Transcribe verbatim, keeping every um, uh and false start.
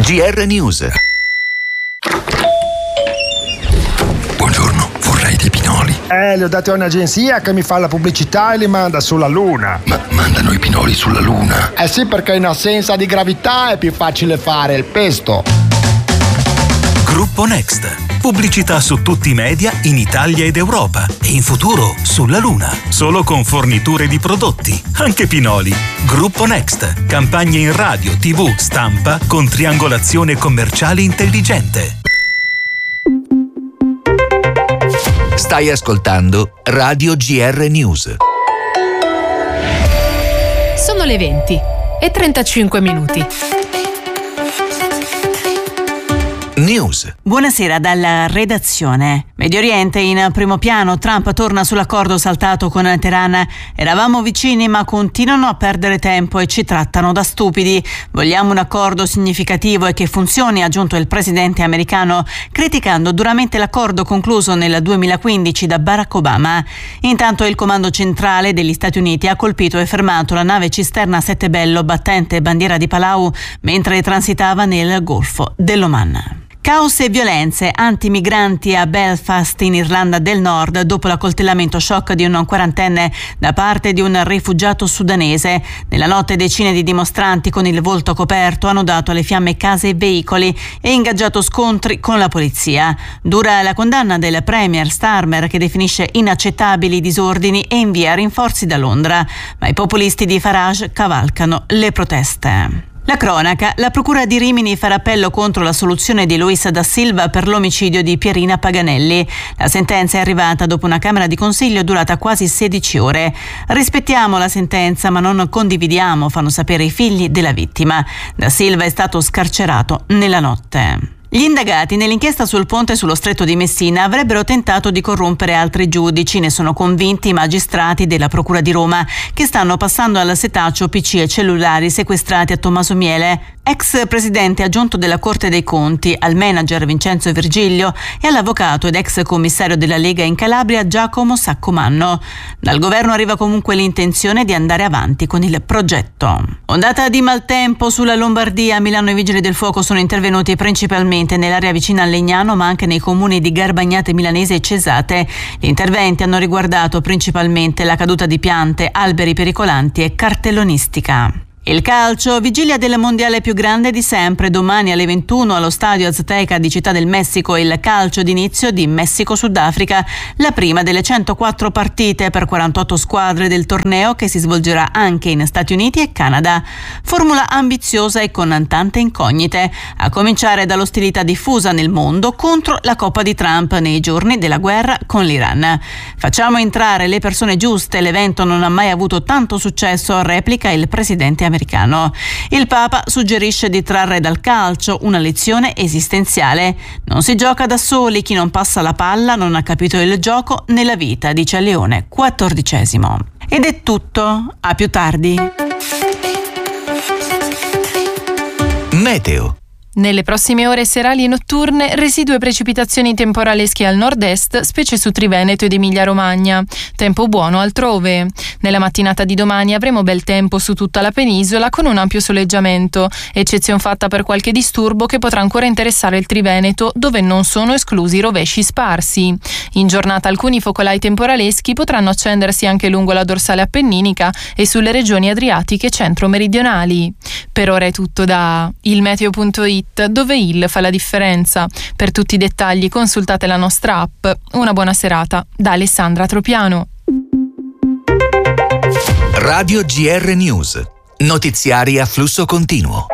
G R News. Buongiorno, vorrei dei pinoli. Eh, li ho dati a un'agenzia che mi fa la pubblicità e li manda sulla Luna. Ma mandano i pinoli sulla Luna? Eh sì, perché in assenza di gravità è più facile fare il pesto. Gruppo Next. Pubblicità su tutti i media in Italia ed Europa e in futuro sulla Luna. Solo con forniture di prodotti, anche pinoli. Gruppo Next. Campagne in radio, tivù, stampa con triangolazione commerciale intelligente. Stai ascoltando Radio G R News. Sono le venti e trentacinque minuti. News. Buonasera dalla redazione. Medio Oriente in primo piano. Trump torna sull'accordo saltato con Teheran. Eravamo vicini ma continuano a perdere tempo e ci trattano da stupidi. Vogliamo un accordo significativo e che funzioni, ha aggiunto il presidente americano, criticando duramente l'accordo concluso nel duemilaquindici da Barack Obama. Intanto il comando centrale degli Stati Uniti ha colpito e fermato la nave cisterna Settebello battente bandiera di Palau mentre transitava nel Golfo dell'Oman. Caos e violenze antimigranti a Belfast in Irlanda del Nord dopo l'accoltellamento shock di un quarantenne da parte di un rifugiato sudanese. Nella notte decine di dimostranti con il volto coperto hanno dato alle fiamme case e veicoli e ingaggiato scontri con la polizia. Dura la condanna del premier Starmer, che definisce inaccettabili i disordini e invia rinforzi da Londra, ma i populisti di Farage cavalcano le proteste. La cronaca. La procura di Rimini farà appello contro la soluzione di Luis da Silva per l'omicidio di Pierina Paganelli. La sentenza è arrivata dopo una camera di consiglio durata quasi sedici ore. Rispettiamo la sentenza ma non condividiamo, fanno sapere i figli della vittima. Da Silva è stato scarcerato nella notte. Gli indagati nell'inchiesta sul ponte sullo stretto di Messina avrebbero tentato di corrompere altri giudici, ne sono convinti i magistrati della Procura di Roma, che stanno passando al setaccio P C e cellulari sequestrati a Tommaso Miele, ex presidente aggiunto della Corte dei Conti, al manager Vincenzo Virgilio e all'avvocato ed ex commissario della Lega in Calabria Giacomo Saccomanno. Dal governo arriva comunque l'intenzione di andare avanti con il progetto. Ondata di maltempo sulla Lombardia. A Milano i vigili del fuoco sono intervenuti principalmente nell'area vicina a Legnano, ma anche nei comuni di Garbagnate Milanese e Cesate. Gli interventi hanno riguardato principalmente la caduta di piante, alberi pericolanti e cartellonistica. Il calcio, vigilia del mondiale più grande di sempre. Domani alle ventuno allo stadio Azteca di Città del Messico il calcio d'inizio di Messico-Sudafrica, la prima delle centoquattro partite per quarantotto squadre del torneo che si svolgerà anche in Stati Uniti e Canada. Formula ambiziosa e con tante incognite, a cominciare dall'ostilità diffusa nel mondo contro la Coppa di Trump nei giorni della guerra con l'Iran. Facciamo entrare le persone giuste, l'evento non ha mai avuto tanto successo, replica il presidente americano. Americano. Il Papa suggerisce di trarre dal calcio una lezione esistenziale. Non si gioca da soli, chi non passa la palla non ha capito il gioco nella vita, dice Leone quattordicesimo. Ed è tutto, a più tardi. Meteo. Nelle prossime ore serali e notturne, residue precipitazioni temporalesche al nord-est, specie su Triveneto ed Emilia-Romagna. Tempo buono altrove. Nella mattinata di domani avremo bel tempo su tutta la penisola con un ampio soleggiamento, eccezion fatta per qualche disturbo che potrà ancora interessare il Triveneto, dove non sono esclusi rovesci sparsi. In giornata alcuni focolai temporaleschi potranno accendersi anche lungo la dorsale appenninica e sulle regioni adriatiche centro-meridionali. Per ora è tutto da il meteo punto it, dove il fa la differenza. Per tutti i dettagli consultate la nostra app. Una buona serata da Alessandra Tropiano. Radio G R News. Notiziari a flusso continuo.